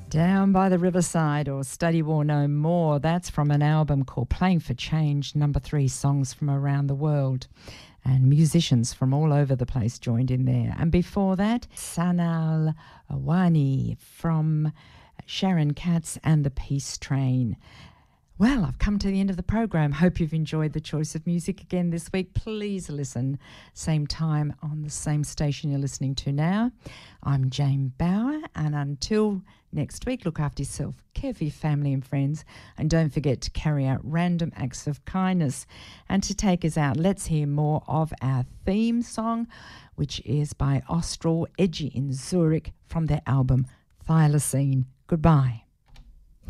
Down by the Riverside or Study War No More. That's from an album called Playing for Change, number 3, songs from around the world. And musicians from all over the place joined in there. And before that, Sanal Awani from Sharon Katz and the Peace Train. Well, I've come to the end of the program. Hope you've enjoyed the choice of music again this week. Please listen same time on the same station you're listening to now. I'm Jane Bauer, and until next week, look after yourself, care for your family and friends, and don't forget to carry out random acts of kindness. And to take us out, let's hear more of our theme song, which is by Austral Edgy in Zurich from their album Thylacine. Goodbye.